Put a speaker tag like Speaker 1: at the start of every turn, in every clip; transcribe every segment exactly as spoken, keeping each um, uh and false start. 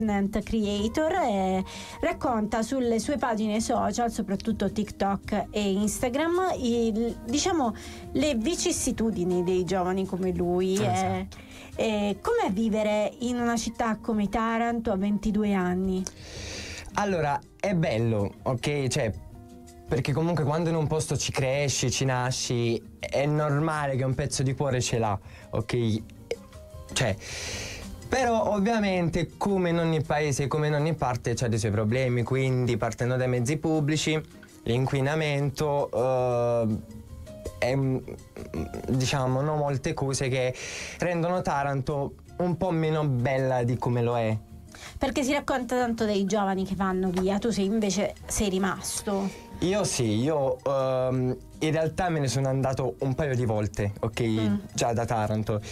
Speaker 1: content creator e racconta sulle sue pagine social, soprattutto TikTok e Instagram, il, diciamo le vicissitudini dei giovani come lui.
Speaker 2: Esatto.
Speaker 1: E, e com'è vivere in una città come Taranto a ventidue anni?
Speaker 2: Allora, è bello, ok? Cioè, perché comunque quando in un posto ci cresci, ci nasci, è normale che un pezzo di cuore ce l'ha, ok? Cioè, però ovviamente come in ogni paese, come in ogni parte c'ha dei suoi problemi, quindi partendo dai mezzi pubblici, l'inquinamento, eh, è, diciamo, no, molte cose che rendono Taranto un po' meno bella di come lo è.
Speaker 1: Perché si racconta tanto dei giovani che vanno via, tu sei invece sei rimasto.
Speaker 2: Io sì, io um, in realtà me ne sono andato un paio di volte, ok, mm. già da Taranto,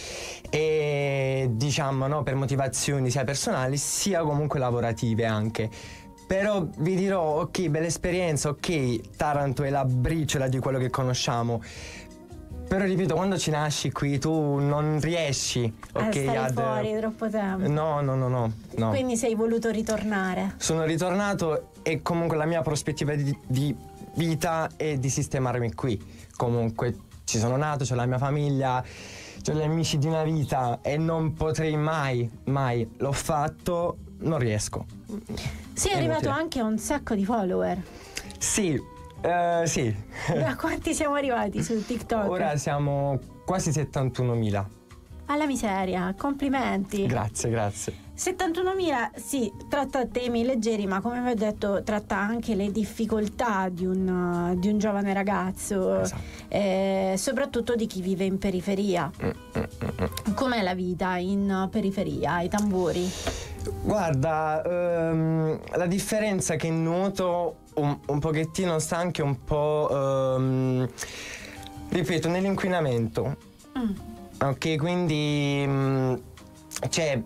Speaker 2: e diciamo, no, per motivazioni sia personali sia comunque lavorative anche. Però vi dirò, ok, bella esperienza, ok, Taranto è la briciola di quello che conosciamo. Però ripeto, quando ci nasci qui tu non riesci,
Speaker 1: a
Speaker 2: ok,
Speaker 1: stare
Speaker 2: ad...
Speaker 1: fuori troppo tempo.
Speaker 2: No, no, no, no, no.
Speaker 1: Quindi sei voluto ritornare?
Speaker 2: Sono ritornato e comunque la mia prospettiva di, di vita è di sistemarmi qui. Comunque ci sono nato, c'ho la mia famiglia, c'ho gli amici di una vita e non potrei mai, mai, l'ho fatto, non riesco.
Speaker 1: Sei arrivato anche a un sacco di follower.
Speaker 2: Sì. Uh, sì.
Speaker 1: A quanti siamo arrivati su TikTok?
Speaker 2: Ora siamo quasi settantunomila.
Speaker 1: Alla miseria, complimenti.
Speaker 2: Grazie, grazie.
Speaker 1: settantunomila, sì, tratta temi leggeri, ma come vi ho detto tratta anche le difficoltà di un, di un giovane ragazzo, esatto. eh, soprattutto di chi vive in periferia. Mm, mm, mm. Com'è la vita in periferia, ai tamburi?
Speaker 2: Guarda, um, la differenza che noto un, un pochettino sta anche un po', um, ripeto, nell'inquinamento. Mm. Ok, quindi um, cioè,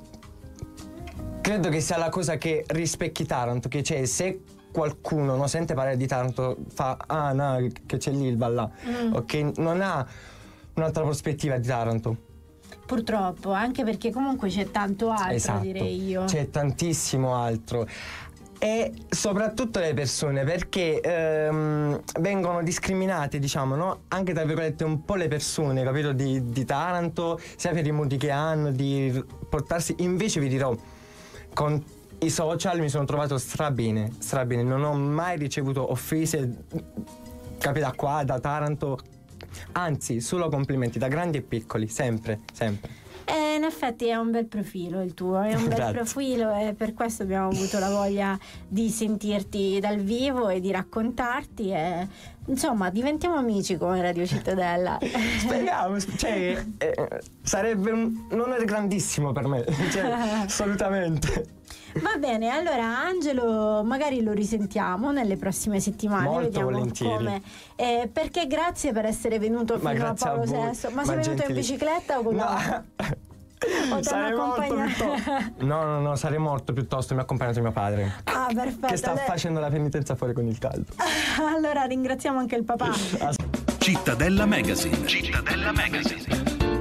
Speaker 2: credo che sia la cosa che rispecchi Taranto, che c'è, se qualcuno non sente parlare di Taranto fa, ah no, che c'è lì il là, mm. ok, non ha un'altra prospettiva di Taranto.
Speaker 1: Purtroppo, anche perché comunque c'è tanto altro,
Speaker 2: esatto.
Speaker 1: direi io.
Speaker 2: C'è tantissimo altro. E soprattutto le persone, perché ehm, vengono discriminate, diciamo, no? Anche tra virgolette un po' le persone, capito, di, di Taranto, sia per i modi che hanno, di portarsi. Invece vi dirò, con i social mi sono trovato strabene, strabene. Non ho mai ricevuto offese, capita qua, da Taranto. Anzi, solo complimenti da grandi e piccoli, sempre, sempre.
Speaker 1: Eh, in effetti è un bel profilo il tuo, è un bel profilo e per questo abbiamo avuto la voglia di sentirti dal vivo e di raccontarti e insomma diventiamo amici come Radio Cittadella.
Speaker 2: Speriamo, cioè eh, sarebbe un, un onore grandissimo per me, cioè, assolutamente.
Speaker 1: Va bene, allora Angelo magari lo risentiamo nelle prossime settimane.
Speaker 2: Molto
Speaker 1: vediamo
Speaker 2: volentieri.
Speaker 1: Come. Eh, perché grazie per essere venuto
Speaker 2: Ma
Speaker 1: fino a Paolo
Speaker 2: a voi,
Speaker 1: sesto. Ma,
Speaker 2: ma
Speaker 1: sei venuto
Speaker 2: gentili.
Speaker 1: in bicicletta o con
Speaker 2: no.
Speaker 1: la... o
Speaker 2: sarei morto piuttosto. No, no, no, sarei morto piuttosto, mi ha accompagnato mio padre.
Speaker 1: Ah, perfetto.
Speaker 2: Che sta
Speaker 1: allora...
Speaker 2: facendo la penitenza fuori con il caldo.
Speaker 1: Allora ringraziamo anche il papà.
Speaker 3: Cittadella Magazine. Cittadella Magazine.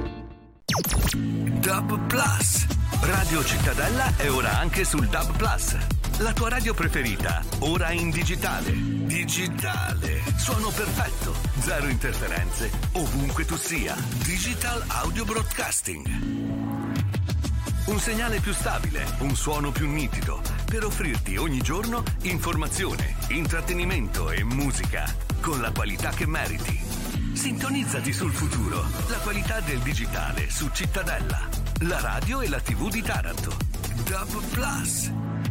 Speaker 3: Dub Plus. Radio Cittadella è ora anche sul Dub Plus. La tua radio preferita, ora in digitale. Digitale. Suono perfetto. Zero interferenze. Ovunque tu sia. Digital Audio Broadcasting. Un segnale più stabile, un suono più nitido, per offrirti ogni giorno informazione, intrattenimento e musica con la qualità che meriti. Sintonizzati sul futuro, la qualità del digitale su Cittadella, la radio e la tivù di Taranto. Dub Plus.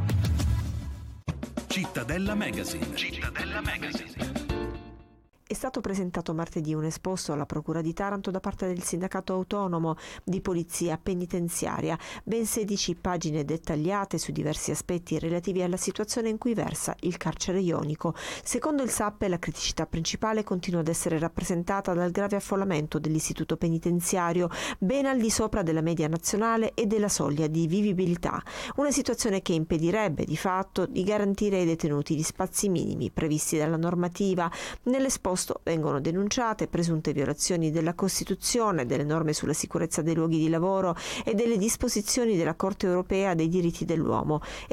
Speaker 3: Cittadella Magazine. Cittadella Magazine.
Speaker 4: È stato presentato martedì un esposto alla Procura di Taranto da parte del Sindacato Autonomo di Polizia Penitenziaria, ben sedici pagine dettagliate su diversi aspetti relativi alla situazione in cui versa il carcere ionico. Secondo il S A P, la criticità principale continua ad essere rappresentata dal grave affollamento dell'istituto penitenziario, ben al di sopra della media nazionale e della soglia di vivibilità, una situazione che impedirebbe di fatto di garantire ai detenuti gli spazi minimi previsti dalla normativa. Nell'esposto posto vengono denunciate presunte violazioni della Costituzione, delle norme sulla sicurezza dei luoghi di lavoro e delle disposizioni della Corte europea dei diritti dell'uomo